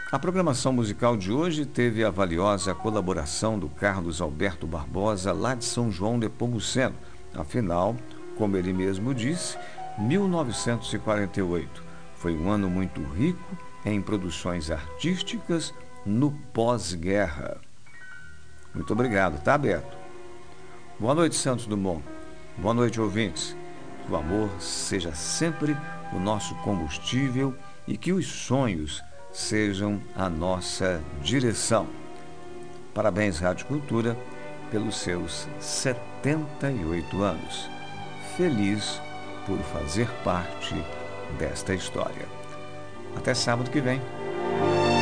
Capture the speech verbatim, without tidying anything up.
A programação musical de hoje teve a valiosa colaboração do Carlos Alberto Barbosa, lá de São João de Nepomuceno. Afinal, como ele mesmo disse, mil novecentos e quarenta e oito foi um ano muito rico em produções artísticas no pós-guerra. Muito obrigado, tá, Beto? Boa noite, Santos Dumont. Boa noite, ouvintes. Que o amor seja sempre o nosso combustível e que os sonhos sejam a nossa direção. Parabéns, Rádio Cultura, pelos seus setenta e oito anos. Feliz por fazer parte desta história. Até sábado que vem.